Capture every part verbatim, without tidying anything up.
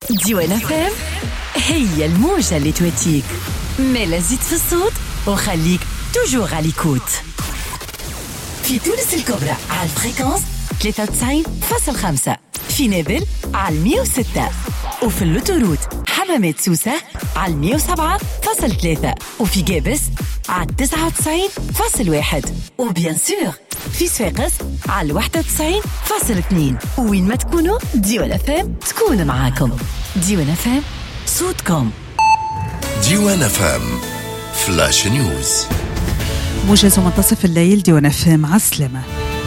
ديوان اف ام هي الموجة اللي تواتيك، ميلا زيد في الصوت وخليك توجور على ليكوت. في تونس الكبرى على الفريكونس ثلاثة وتسعين فاصل خمسة، في نابل على مية وستة، وفي اللوتوروت حمامات سوسة على مية وسبعة فاصل ثلاثة، وفي جابس على تسعة وتسعين فاصل واحد، وبيان سور في صفاقس على واحد وتسعين فاصل اثنين. وين ما تكونوا ديوان اف ام تكون معاكم. ديوان اف ام صوتكم. ديوان اف ام فلاش نيوز. موجز منتصف الليل. ديوان اف ام عسلامة.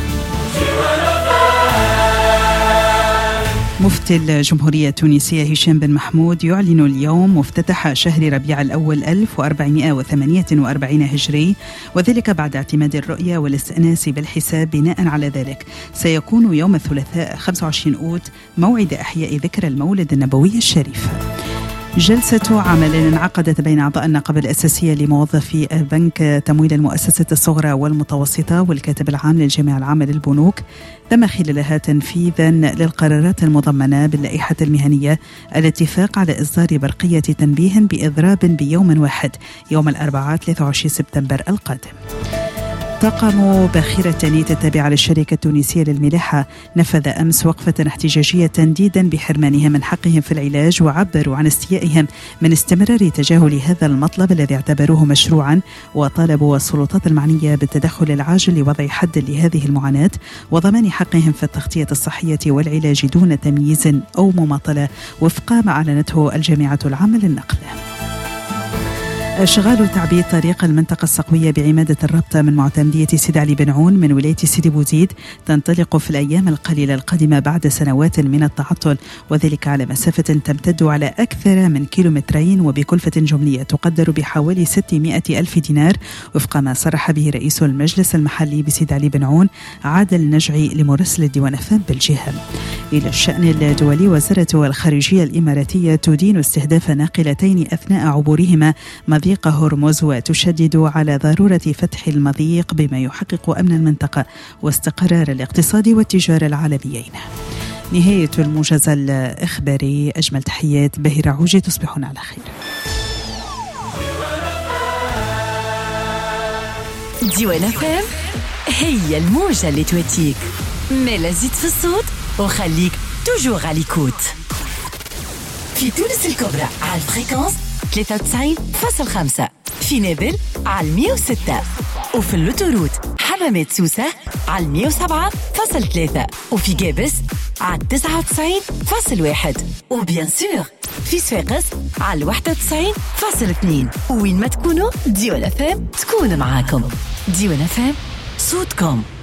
مفتي الجمهورية التونسية هشام بن محمود يعلن اليوم مفتتح شهر ربيع الأول ألف وأربعمائة وثمانية وأربعين هجري، وذلك بعد اعتماد الرؤية والاستئناس بالحساب. بناء على ذلك سيكون يوم الثلاثاء خمسة وعشرين أوت موعد إحياء ذكرى المولد النبوي الشريف. جلسة عمل انعقدت بين أعضاء النقابة الأساسية لموظفي بنك تمويل المؤسسة الصغرى والمتوسطة والكاتب العام للجامعة العامة للبنوك، تم خلالها تنفيذا للقرارات المضمنة باللائحة المهنية الاتفاق على إصدار برقية تنبيه بإضراب بيوم واحد يوم الأربعاء ثلاثة وعشرين سبتمبر القادم. طاقم باخرة نيت التابعة للشركة التونسية للملاحة نفذ أمس وقفة احتجاجية تنديدا بحرمانهم من حقهم في العلاج، وعبروا عن استيائهم من استمرار تجاهل هذا المطلب الذي اعتبروه مشروعا، وطالبوا السلطات المعنية بالتدخل العاجل لوضع حد لهذه المعاناة وضمان حقهم في التغطية الصحية والعلاج دون تمييز أو مماطلة، وفق ما أعلنته الجامعة العامة للنقل. أشغال تعبيد طريق المنطقة الصقوية بعمادة الربطة من معتمدية سيدي علي بن عون من ولاية سيدي بوزيد تنطلق في الأيام القليلة القادمة بعد سنوات من التعطل، وذلك على مسافة تمتد على أكثر من كيلومترين وبكلفة جملية تقدر بحوالي ستمائة ألف دينار، وفق ما صرح به رئيس المجلس المحلي بسيدي علي بن عون عادل نجعي لمراسل الديوان اف ام بالجهة. إلى الشأن الدولي، وزارة الخارجية الإماراتية تدين استهداف ناقلتين أثناء عبورهما مضيق هرمز، وتشدد على ضرورة فتح المضيق بما يحقق أمن المنطقة واستقرار الاقتصاد والتجارة العالميين. نهاية الموجز الإخباري. أجمل تحيات بهيرة عوجي، تصبحون على خير. ديوان اف ام هي الموجة اللي تواتيك، ميلا زيد في الصوت وخليك توجور على ليكوت. في تونس الكبرى على الفريكونس ثلاثة وتسعين فاصل خمسة، في نابل على مية وستة، وفي اللوتوروت حمامات سوسة على مية وسبعة فاصل ثلاثة، وفي جابس على تسعة وتسعين فاصل واحد، وبيان سور في صفاقس على واحد وتسعين فاصل اثنين. وين ما تكونوا ديوان اف ام تكون معاكم. ديوان اف ام صوتكم.